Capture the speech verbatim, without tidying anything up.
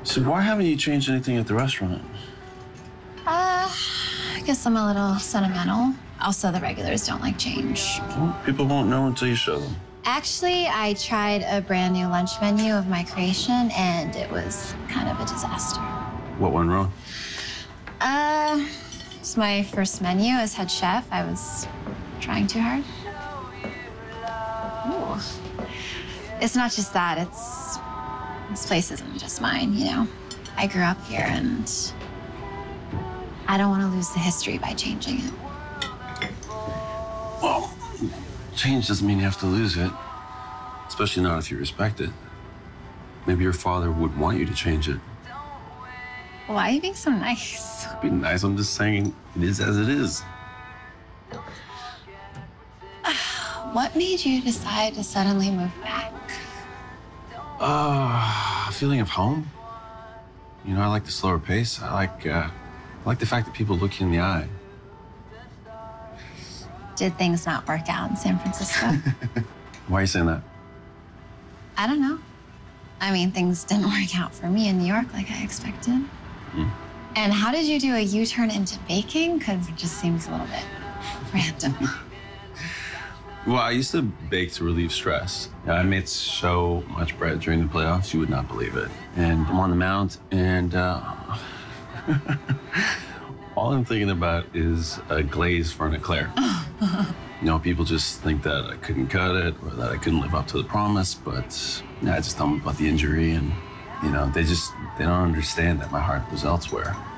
So why haven't you changed anything at the restaurant? Uh, I guess I'm a little sentimental. Also, the regulars don't like change. Well, people won't know until you show them. Actually, I tried a brand new lunch menu of my creation, and it was kind of a disaster. What went wrong? Uh, it's my first menu as head chef. I was trying too hard. Ooh. It's not just that, it's... This place isn't just mine, you know? I grew up here, and I don't want to lose the history by changing it. Well, change doesn't mean you have to lose it, especially not if you respect it. Maybe your father would want you to change it. Why are you being so nice? Be nice, I'm just saying it is as it is. What made you decide to suddenly move back? Uh, a feeling of home. You know, I like the slower pace. I like, uh, I like the fact that people look you in the eye. Did things not work out in San Francisco? Why are you saying that? I don't know. I mean, things didn't work out for me in New York like I expected. Mm. And how did you do a U-turn into baking? Because it just seems a little bit random. Well, I used to bake to relieve stress. I made so much bread during the playoffs, you would not believe it. And I'm on the mound, and uh, all I'm thinking about is a glaze for an eclair. You know, people just think that I couldn't cut it or that I couldn't live up to the promise, but you know, I just tell them about the injury, and you know, they just they don't understand that my heart was elsewhere.